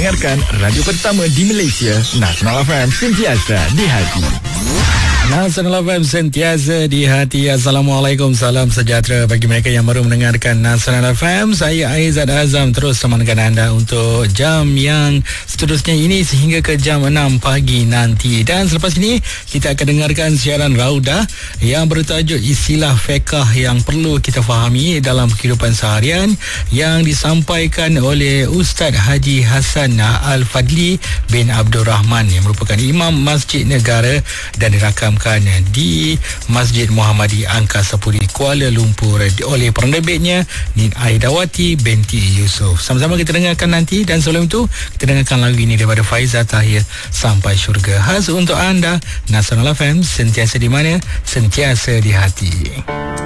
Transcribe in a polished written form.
mendengarkan radio pertama di Malaysia, Nasional FM, sentiasa di hati. Nasional FM sentiasa di hati. Assalamualaikum, salam sejahtera bagi mereka yang baru mendengarkan Nasional FM. Saya Aizat Azam terus temankan anda untuk jam yang seterusnya ini sehingga ke jam 6 pagi nanti. Dan selepas ini kita akan dengarkan siaran Raudah yang bertajuk istilah fiqh yang perlu kita fahami dalam kehidupan seharian, yang disampaikan oleh Ustaz Haji Hassan Al-Fadli bin Abdul Rahman yang merupakan Imam Masjid Negara dan dirakam di Masjid Muhammadi Angkasa Puri Kuala Lumpur oleh penerbitnya Nin Aidawati binti Yusof. Sama-sama kita dengarkan nanti, dan sebelum itu kita dengarkan lagu ini daripada Faizal Tahir, Sampai Syurga. Khas untuk anda, Nasional FM, sentiasa di mana, sentiasa di hati.